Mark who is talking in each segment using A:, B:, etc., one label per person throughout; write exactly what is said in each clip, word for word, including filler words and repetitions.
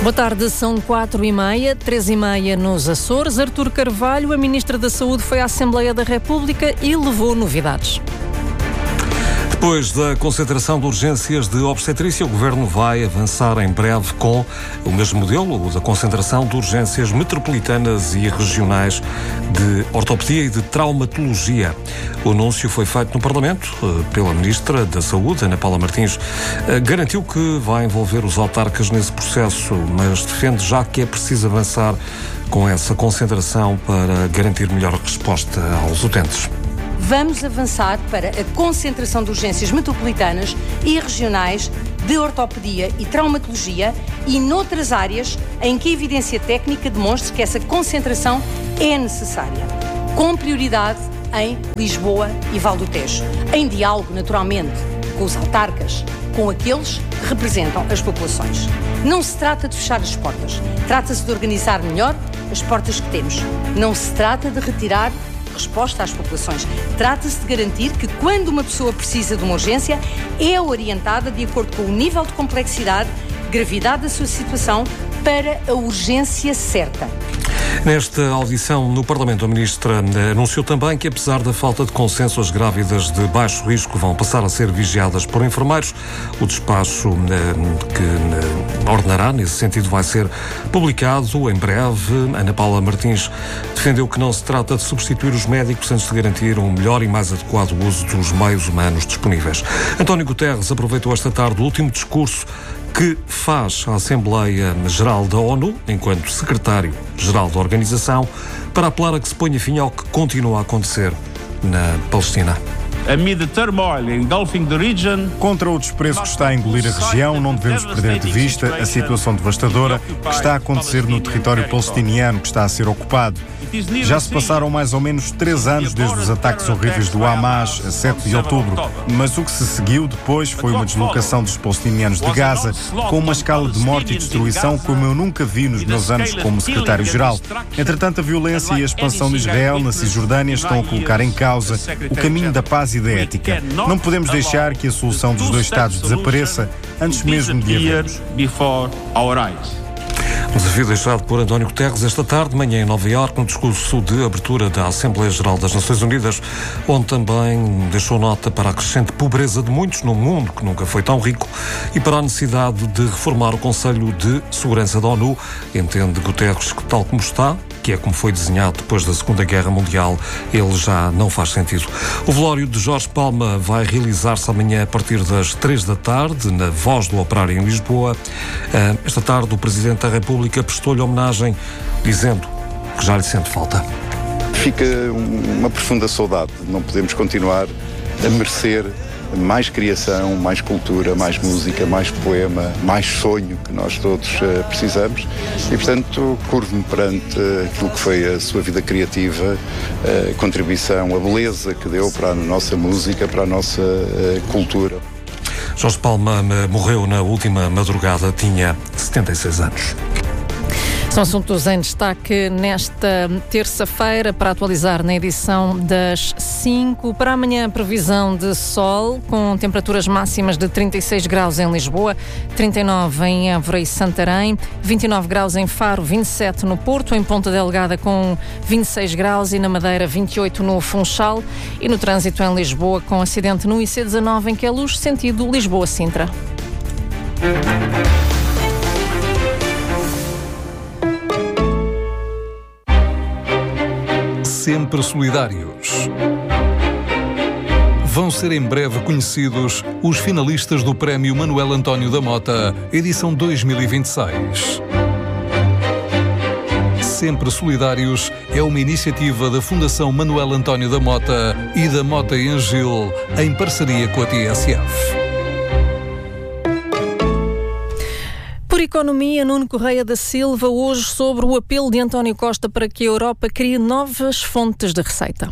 A: Boa tarde, são quatro e meia, três e meia nos Açores. Artur Carvalho, a Ministra da Saúde, foi à Assembleia da República e levou novidades.
B: Depois da concentração de urgências de obstetrícia, o Governo vai avançar em breve com o mesmo modelo, o da concentração de urgências metropolitanas e regionais de ortopedia e de traumatologia. O anúncio foi feito no Parlamento pela Ministra da Saúde, Ana Paula Martins. Garantiu que vai envolver os autarcas nesse processo, mas defende já que é preciso avançar com essa concentração para garantir melhor resposta aos utentes.
C: Vamos avançar para a concentração de urgências metropolitanas e regionais de ortopedia e traumatologia e noutras áreas em que a evidência técnica demonstre que essa concentração é necessária, com prioridade em Lisboa e Val do Tejo, em diálogo, naturalmente, com os autarcas, com aqueles que representam as populações. Não se trata de fechar as portas, trata-se de organizar melhor as portas que temos. Não se trata de retirar resposta às populações. Trata-se de garantir que quando uma pessoa precisa de uma urgência, é orientada de acordo com o nível de complexidade, gravidade da sua situação, para a urgência certa.
B: Nesta audição no Parlamento, a Ministra anunciou também que, apesar da falta de consenso, as grávidas de baixo risco vão passar a ser vigiadas por enfermeiros. O despacho que ordenará nesse sentido vai ser publicado em breve. Ana Paula Martins defendeu que não se trata de substituir os médicos antes de garantir um melhor e mais adequado uso dos meios humanos disponíveis. António Guterres aproveitou esta tarde o último discurso que faz a Assembleia Geral da ONU, enquanto secretário-geral da organização, para apelar a que se ponha fim ao que continua a acontecer na Palestina.
D: Contra o desprezo que está a engolir a região, não devemos perder de vista a situação devastadora que está a acontecer no território palestiniano que está a ser ocupado. Já se passaram mais ou menos três anos desde os ataques horríveis do Hamas a sete de outubro, mas o que se seguiu depois foi uma deslocação dos palestinianos de Gaza com uma escala de morte e destruição como eu nunca vi nos meus anos como secretário-geral. Entretanto, a violência e a expansão de Israel na Cisjordânia estão a colocar em causa o caminho da paz e da ética. Não podemos deixar que a solução dos dois Estados desapareça antes mesmo de havermos.
B: Um desafio deixado por António Guterres esta tarde, de manhã em Nova Iorque, no discurso de abertura da Assembleia Geral das Nações Unidas, onde também deixou nota para a crescente pobreza de muitos num mundo que nunca foi tão rico e para a necessidade de reformar o Conselho de Segurança da ONU. Entende Guterres que, tal como está, que é como foi desenhado depois da Segunda Guerra Mundial, ele já não faz sentido. O velório de Jorge Palma vai realizar-se amanhã a partir das três da tarde, na Voz do Operário em Lisboa. Esta tarde o Presidente da República prestou-lhe homenagem, dizendo que já lhe sente falta.
E: Fica uma profunda saudade. Não podemos continuar a merecer mais criação, mais cultura, mais música, mais poema, mais sonho que nós todos uh, precisamos e, portanto, curvo-me perante uh, aquilo que foi a sua vida criativa, a uh, contribuição, a beleza que deu para a nossa música, para a nossa uh, cultura.
B: Jorge Palma morreu na última madrugada, tinha setenta e seis anos.
A: São assuntos em destaque nesta terça-feira, para atualizar na edição das cinco. Para amanhã, previsão de sol, com temperaturas máximas de trinta e seis graus em Lisboa, trinta e nove em Évora e Santarém, vinte e nove graus em Faro, vinte e sete no Porto, em Ponta Delgada com vinte e seis graus e na Madeira vinte e oito no Funchal, e no trânsito em Lisboa com acidente no I C dezanove em Queluz, sentido Lisboa-Sintra.
F: Sempre solidários. Vão ser em breve conhecidos os finalistas do Prémio Manuel António da Mota, edição dois mil e vinte e seis. Sempre Solidários é uma iniciativa da Fundação Manuel António da Mota e da Mota e Angil, em parceria com a T S F.
A: Por economia, Nuno Correia da Silva, hoje sobre o apelo de António Costa para que a Europa crie novas fontes de receita.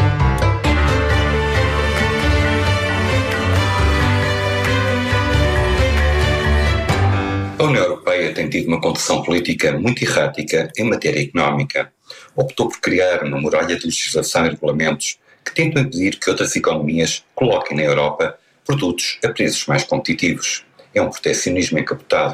G: A União Europeia tem tido uma condução política muito errática em matéria económica. Optou por criar uma muralha de legislação e regulamentos que tentam impedir que outras economias coloquem na Europa produtos a preços mais competitivos. É um proteccionismo encapotado.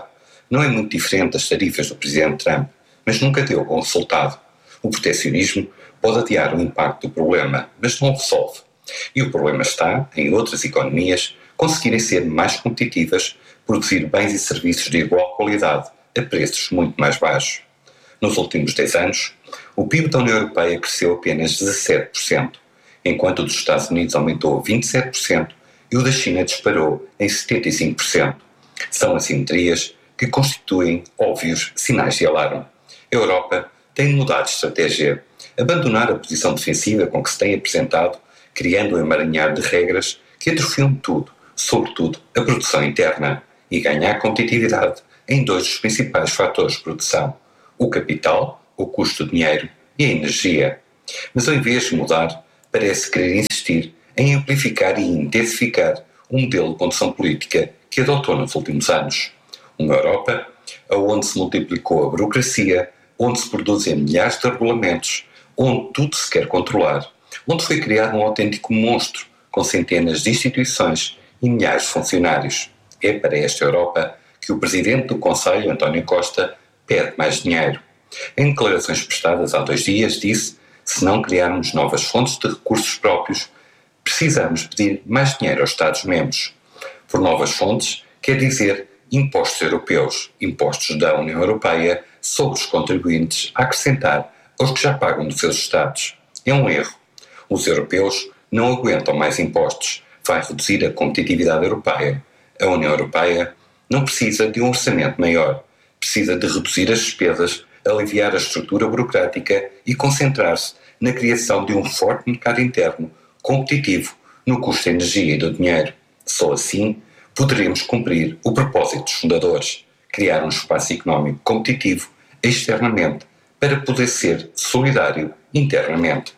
G: não é muito diferente das tarifas do presidente Trump, mas nunca deu bom resultado. O protecionismo pode adiar o impacto do problema, mas não o resolve. E o problema está em outras economias conseguirem ser mais competitivas, produzir bens e serviços de igual qualidade a preços muito mais baixos. Nos últimos dez anos, o P I B da União Europeia cresceu apenas dezassete por cento, enquanto o dos Estados Unidos aumentou vinte e sete por cento e o da China disparou em setenta e cinco por cento. São assimetrias que constituem óbvios sinais de alarme. A Europa tem mudado de estratégia, abandonar a posição defensiva com que se tem apresentado, criando um emaranhado de regras que atrofiam tudo, sobretudo a produção interna, e ganhar competitividade em dois dos principais fatores de produção: o capital, o custo do dinheiro, e a energia. Mas ao invés de mudar, parece querer insistir em amplificar e intensificar o modelo de condução política que adotou nos últimos anos. Uma Europa onde se multiplicou a burocracia, onde se produzem milhares de regulamentos, onde tudo se quer controlar, onde foi criado um autêntico monstro com centenas de instituições e milhares de funcionários. É para esta Europa que o presidente do Conselho, António Costa, pede mais dinheiro. Em declarações prestadas há dois dias, disse: se não criarmos novas fontes de recursos próprios, precisamos pedir mais dinheiro aos Estados-membros. Por novas fontes, quer dizer impostos europeus, impostos da União Europeia sobre os contribuintes a acrescentar aos que já pagam dos seus Estados. É um erro. Os europeus não aguentam mais impostos. Vai reduzir a competitividade europeia. A União Europeia não precisa de um orçamento maior. Precisa de reduzir as despesas, aliviar a estrutura burocrática e concentrar-se na criação de um forte mercado interno competitivo no custo da energia e do dinheiro. Só assim poderemos cumprir o propósito dos fundadores: criar um espaço económico competitivo externamente para poder ser solidário internamente.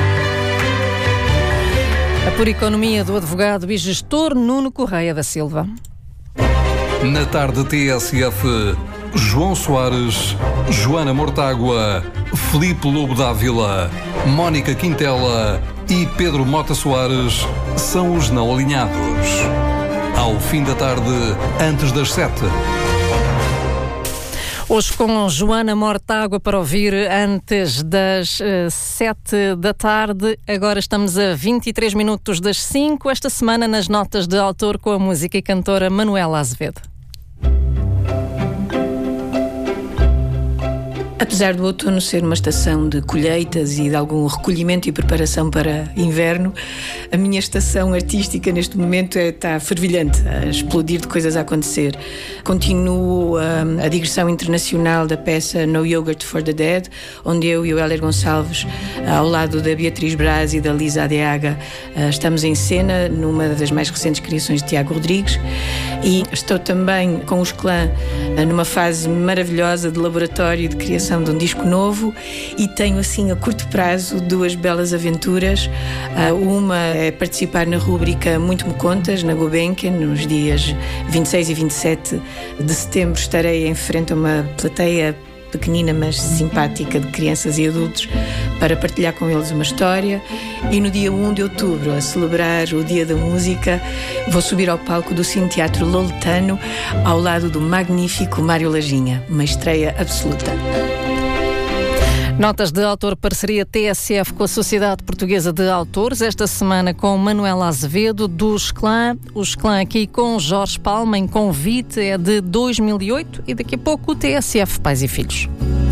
A: A pura economia do advogado e gestor Nuno Correia da Silva.
F: Na tarde T S F, João Soares, Joana Mortágua, Filipe Lobo Dávila, Mónica Quintela e Pedro Mota Soares são os não alinhados. Ao fim da tarde, antes das sete.
A: Hoje com Joana Mortágua para ouvir antes das uh, sete da tarde. Agora estamos a vinte e três minutos das cinco. Esta semana nas notas de autor com a música e cantora Manuela Azevedo.
H: Apesar do outono ser uma estação de colheitas e de algum recolhimento e preparação para inverno, a minha estação artística neste momento é, está fervilhante, a explodir de coisas a acontecer. Continuo um, a digressão internacional da peça No Yogurt for the Dead, onde eu e o Héler Gonçalves, ao lado da Beatriz Braz e da Lisa Adeaga, uh, estamos em cena numa das mais recentes criações de Tiago Rodrigues, e estou também com os Clã uh, numa fase maravilhosa de laboratório de criação de um disco novo, e tenho assim a curto prazo duas belas aventuras. Uma é participar na rúbrica Muito Me Contas, na Gulbenkian, nos dias vinte e seis e vinte e sete de setembro. Estarei em frente a uma plateia pequenina mas simpática de crianças e adultos para partilhar com eles uma história, e no dia um de outubro, a celebrar o Dia da Música, vou subir ao palco do Cine Teatro Loletano ao lado do magnífico Mário Lajinha, uma estreia absoluta.
A: Notas de autor, parceria T S F com a Sociedade Portuguesa de Autores, esta semana com Manuela Azevedo, dos Clã. Os Clã aqui com Jorge Palma, em convite, é de dois mil e oito, e daqui a pouco o T S F Pais e Filhos.